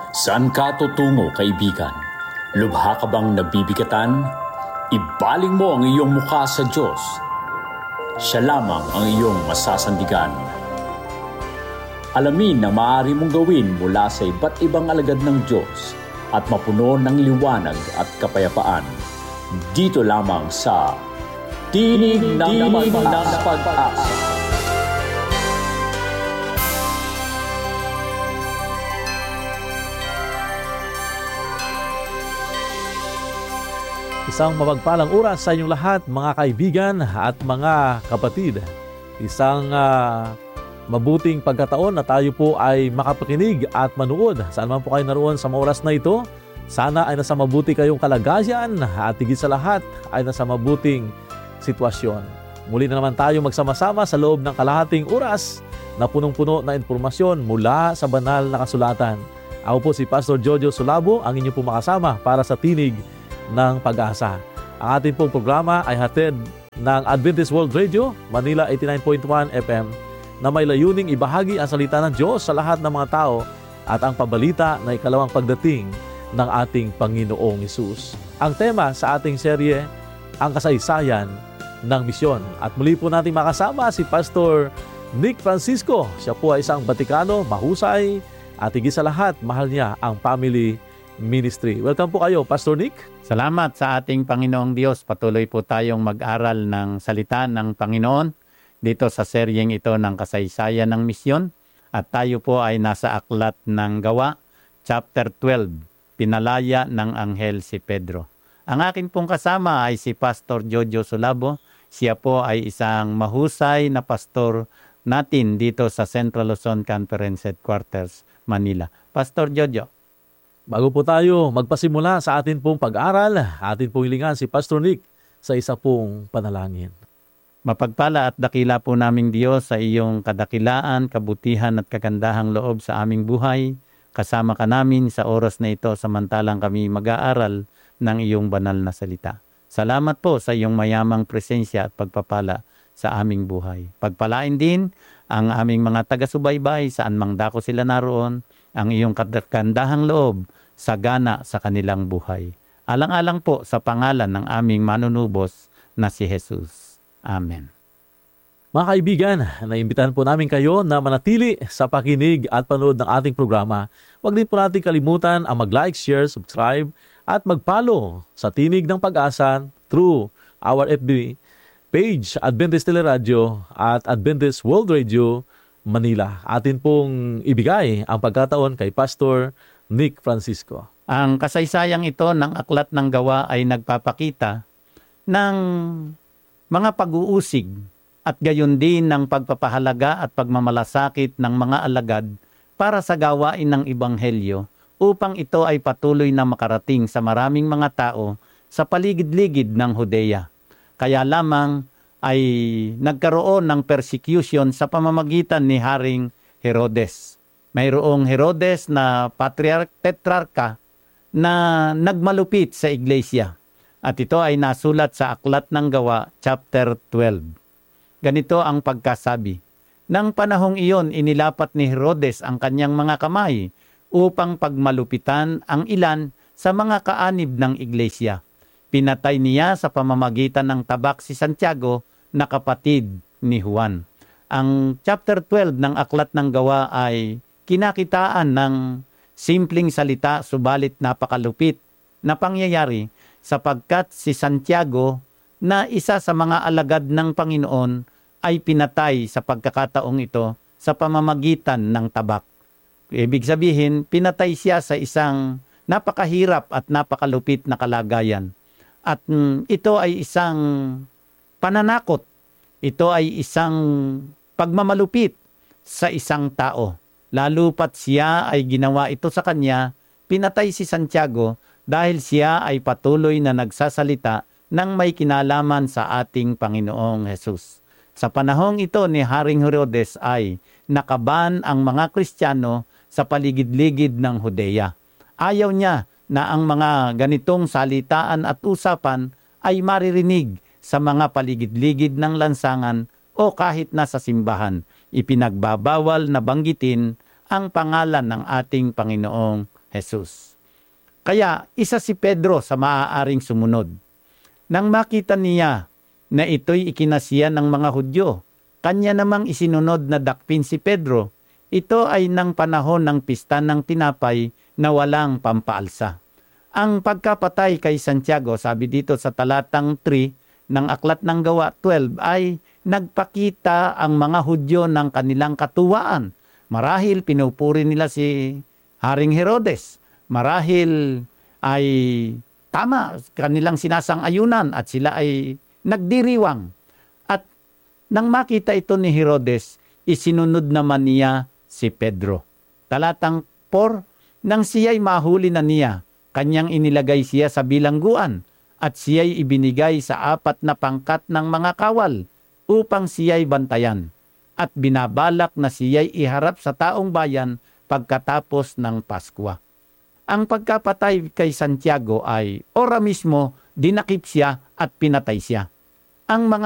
Saan ka tutungo, kaibigan? Lubha ka bang nabibigatan? Ibaling mo ang iyong mukha sa Diyos. Siya lamang ang iyong masasandigan. Alamin ang maaari mong gawin mula sa iba't ibang alagad ng Diyos at mapuno ng liwanag at kapayapaan. Dito lamang sa Tinig ng Pag-asa. Isang mapagpalang oras sa inyong lahat, mga kaibigan at mga kapatid. Isang mabuting pagkataon na tayo po ay makapakinig at manood. Saan man po kayo naroon sa mga oras na ito, sana ay nasa mabuti kayong kalagayan at higit sa lahat ay nasa mabuting sitwasyon. Muli na naman tayo magsama-sama sa loob ng kalahating oras na punong-puno na impormasyon mula sa banal na kasulatan. Ako po si Pastor Jojo Sulabo, ang inyong pumakasama para sa Tinig ng Pag-asa. Ang ating pong programa ay hatid ng Adventist World Radio, Manila 89.1 FM, na may layuning ibahagi ang salita ng Diyos sa lahat ng mga tao at ang pabalita na ikalawang pagdating ng ating Panginoong Hesus. Ang tema sa ating serye, ang kasaysayan ng misyon. At muli po natin makasama si Pastor Nick Francisco. Siya po ay isang Batikano, mahusay, at higit sa lahat, mahal niya ang family ministry. Welcome po kayo, Pastor Nick. Salamat sa ating Panginoong Diyos. Patuloy po tayong mag-aral ng salita ng Panginoon dito sa seryeng ito ng kasaysayan ng misyon. At tayo po ay nasa aklat ng Gawa, chapter 12, Pinalaya ng Anghel si Pedro. Ang akin pong kasama ay si Pastor Jojo Sulabo. Siya po ay isang mahusay na pastor natin dito sa Central Luzon Conference Headquarters, Manila. Pastor Jojo. Bago po tayo magpasimula sa atin pong pag-aral, atin pong hilingan si Pastor Nick sa isa pong panalangin. Mapagpala at dakila po naming Diyos sa iyong kadakilaan, kabutihan at kagandahang loob sa aming buhay. Kasama ka namin sa oras na ito samantalang kami mag-aaral ng iyong banal na salita. Salamat po sa iyong mayamang presensya at pagpapala sa aming buhay. Pagpalain din ang aming mga taga-subaybay saan mang dako sila naroon, ang iyong kagandahang loob sagana sa kanilang buhay. Alang-alang po sa pangalan ng aming manunubos na si Jesus. Amen. Mga kaibigan, naimbitahan po namin kayo na manatili sa pakinig at panood ng ating programa. Huwag din po natin kalimutan ang mag-like, share, subscribe at mag-follow sa Tinig ng Pag-asa through our FB page, Adventist Teleradio at Adventist World Radio Manila. Atin pong ibigay ang pagkataon kay Pastor Nick Francisco. Ang kasaysayang ito ng aklat ng Gawa ay nagpapakita ng mga pag-uusig at gayon din ng pagpapahalaga at pagmamalasakit ng mga alagad para sa gawain ng Ebanghelyo upang ito ay patuloy na makarating sa maraming mga tao sa paligid-ligid ng Judea. Kaya lamang ay nagkaroon ng persecution sa pamamagitan ni Haring Herodes. Mayroong Herodes na tetrarka na nagmalupit sa iglesia. At ito ay nasulat sa Aklat ng Gawa, chapter 12. Ganito ang pagkasabi. Nang panahong iyon, inilapat ni Herodes ang kanyang mga kamay upang pagmalupitan ang ilan sa mga kaanib ng iglesia. Pinatay niya sa pamamagitan ng tabak si Santiago na kapatid ni Juan. Ang chapter 12 ng Aklat ng Gawa ay kinakitaan ng simpleng salita subalit napakalupit na pangyayari sapagkat si Santiago na isa sa mga alagad ng Panginoon ay pinatay sa pagkakataong ito sa pamamagitan ng tabak. Ibig sabihin, pinatay siya sa isang napakahirap at napakalupit na kalagayan. At ito ay isang pananakot. Ito ay isang pagmamalupit sa isang tao. Lalo pat siya ay ginawa ito sa kanya, pinatay si Santiago dahil siya ay patuloy na nagsasalita ng may kinalaman sa ating Panginoong Hesus. Sa panahong ito ni Haring Herodes ay nakaban ang mga Kristiyano sa paligid-ligid ng Judea. Ayaw niya na ang mga ganitong salitaan at usapan ay maririnig sa mga paligid-ligid ng lansangan o kahit nasa simbahan. Ipinagbabawal na banggitin ang pangalan ng ating Panginoong Jesus. Kaya isa si Pedro sa maaaring sumunod. Nang makita niya na ito'y ikinasiya ng mga Hudyo, kanya namang isinunod na dakpin si Pedro. Ito ay ng panahon ng pista ng tinapay na walang pampaalsa. Ang pagkapatay kay Santiago, sabi dito sa talatang 3 ng Aklat ng Gawa 12, ay nagpakita ang mga Hudyo ng kanilang katuwaan. Marahil pinupuri nila si Haring Herodes. Marahil ay tama kanilang sinasang-ayunan at sila ay nagdiriwang. At nang makita ito ni Herodes, isinunod naman niya si Pedro. Talatang 4, nang siya'y mahuli na niya, kanyang inilagay siya sa bilangguan at siya'y ibinigay sa 4 na pangkat ng mga kawal upang siya'y bantayan at binabalak na siya'y iharap sa taong bayan pagkatapos ng Paskwa. Ang pagkapatay kay Santiago ay ora mismo dinakip siya at pinatay siya. Ang mga